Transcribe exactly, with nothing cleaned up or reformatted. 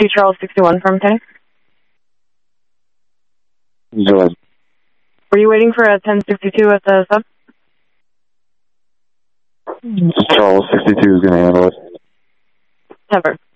sixty-two Charles sixty-one from Kenny. Go ahead. Were you waiting for a ten sixty-two at the sub? Charles sixty-two is going to handle it. Never.